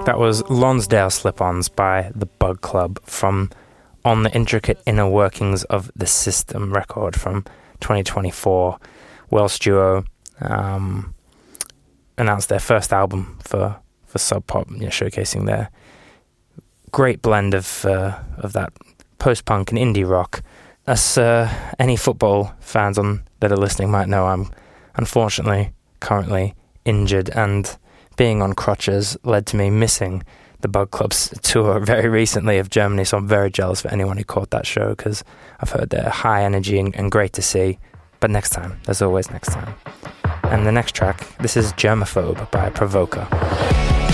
That was Lonsdale Slip-Ons by The Bug Club from On the Intricate Inner Workings of the System record from 2024. Welsh duo announced their first album for Sub Pop, showcasing their great blend of that post-punk and indie rock. As any football fans that are listening might know, I'm unfortunately currently injured, and being on crutches led to me missing the Bug Club's tour very recently of Germany, so I'm very jealous for anyone who caught that show, because I've heard they're high energy and great to see. But next time, there's always next time. And the next track, this is Germaphobe by Provoker.